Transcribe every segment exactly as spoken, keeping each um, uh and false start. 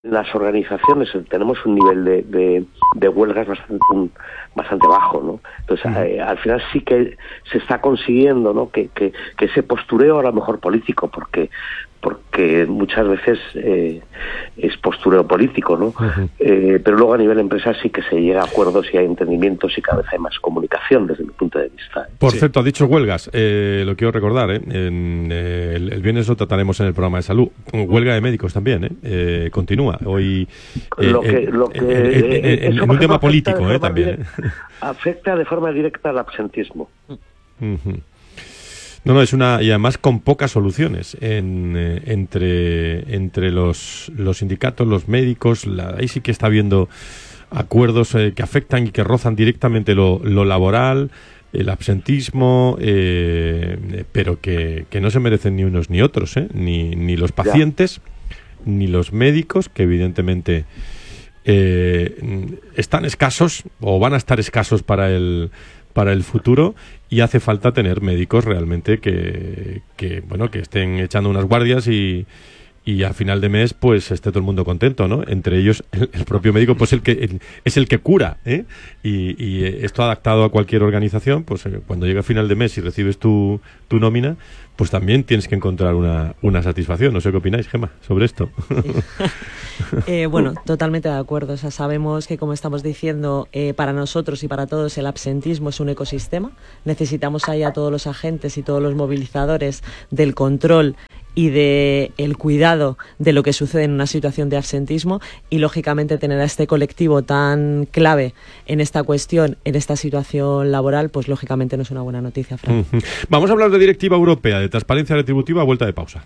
las organizaciones tenemos un nivel de, de, de huelgas bastante, un, bastante bajo, ¿no? Entonces, uh-huh. eh, al final sí que se está consiguiendo, ¿no? Que, que, que ese postureo a lo mejor político, porque porque muchas veces eh, es postureo político, ¿no? Uh-huh. Eh, pero luego a nivel empresa sí que se llega a acuerdos y hay entendimientos y cada vez hay más comunicación desde mi punto de vista. ¿eh? Por sí. cierto, ha dicho huelgas, eh, lo quiero recordar, ¿eh? En, eh, el, el viernes lo trataremos en el programa de salud. Huelga de médicos también, ¿eh? Eh, continúa. Hoy eh, lo que, lo que, en, en, en, en, en un tema político, ¿eh? También. Directa, ¿eh? Afecta de forma directa al absentismo. Uh-huh. No, no, es una, y además con pocas soluciones en, eh, entre entre los, los sindicatos, los médicos, la, ahí sí que está habiendo acuerdos eh, que afectan y que rozan directamente lo, lo laboral, el absentismo, eh, pero que, que no se merecen ni unos ni otros, ¿eh? ni, ni los pacientes, ya. ni los médicos, que evidentemente eh, están escasos o van a estar escasos para el para el futuro, y hace falta tener médicos realmente que, que bueno, que estén echando unas guardias y, y a final de mes pues esté todo el mundo contento, ¿no? Entre ellos el, el propio médico, pues el que el, es el que cura, ¿eh? Y, y esto adaptado a cualquier organización, pues eh, cuando llega final de mes y recibes tu, tu nómina, pues también tienes que encontrar una, una satisfacción. No sé qué opináis, Gemma, sobre esto. eh, bueno, totalmente de acuerdo. O sea, sabemos que, como estamos diciendo, eh, para nosotros y para todos el absentismo es un ecosistema. Necesitamos ahí a todos los agentes y todos los movilizadores del control y de el cuidado de lo que sucede en una situación de absentismo, y lógicamente tener a este colectivo tan clave en esta cuestión, en esta situación laboral, pues lógicamente no es una buena noticia, Fran. Uh-huh. Vamos a hablar de directiva europea, de transparencia retributiva, a vuelta de pausa.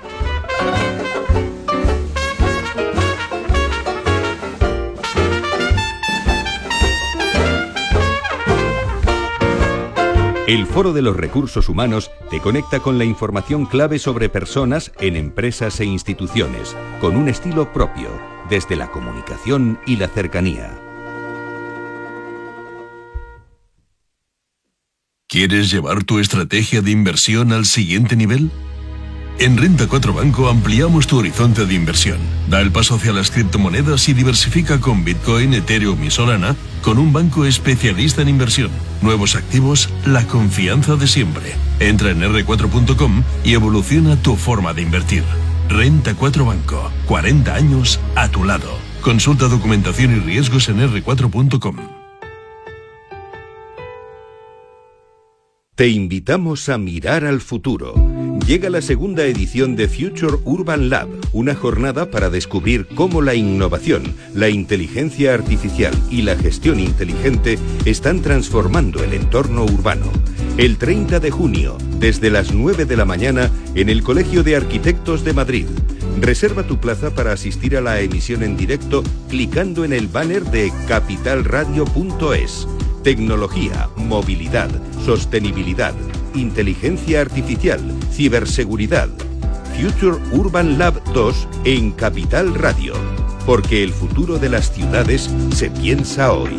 El Foro de los Recursos Humanos te conecta con la información clave sobre personas en empresas e instituciones, con un estilo propio, desde la comunicación y la cercanía. ¿Quieres llevar tu estrategia de inversión al siguiente nivel? En Renta cuatro Banco ampliamos tu horizonte de inversión. Da el paso hacia las criptomonedas y diversifica con Bitcoin, Ethereum y Solana con un banco especialista en inversión. Nuevos activos, la confianza de siempre. Entra en erre cuatro punto com y evoluciona tu forma de invertir. Renta cuatro Banco. cuarenta años a tu lado. Consulta documentación y riesgos en erre cuatro punto com. Te invitamos a mirar al futuro. Llega la segunda edición de Future Urban Lab, una jornada para descubrir cómo la innovación, la inteligencia artificial y la gestión inteligente están transformando el entorno urbano. El treinta de junio, desde las nueve de la mañana, en el Colegio de Arquitectos de Madrid. Reserva tu plaza para asistir a la emisión en directo clicando en el banner de capital radio punto es. Tecnología, movilidad, sostenibilidad, inteligencia artificial, ciberseguridad. Future Urban Lab dos en Capital Radio. Porque el futuro de las ciudades se piensa hoy.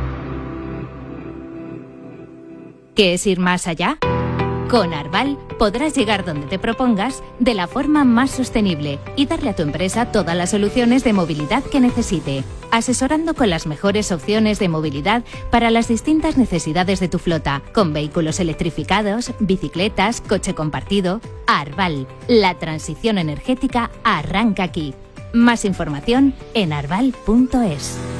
¿Qué es ir más allá? Con Arval podrás llegar donde te propongas de la forma más sostenible y darle a tu empresa todas las soluciones de movilidad que necesite, asesorando con las mejores opciones de movilidad para las distintas necesidades de tu flota, con vehículos electrificados, bicicletas, coche compartido. Arval, la transición energética arranca aquí. Más información en arval punto es.